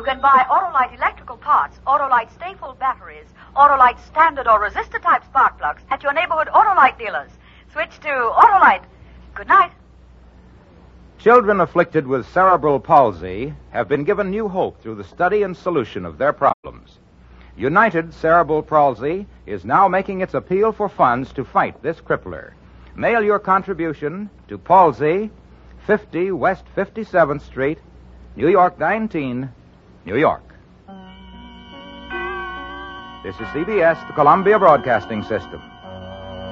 You can buy Autolite electrical parts, Autolite stay-full batteries, Autolite standard or resistor-type spark plugs at your neighborhood Autolite dealers. Switch to Autolite. Good night. Children afflicted with cerebral palsy have been given new hope through the study and solution of their problems. United Cerebral Palsy is now making its appeal for funds to fight this crippler. Mail your contribution to Palsy, 50 West 57th Street, New York 19, New York. This is CBS, the Columbia Broadcasting System.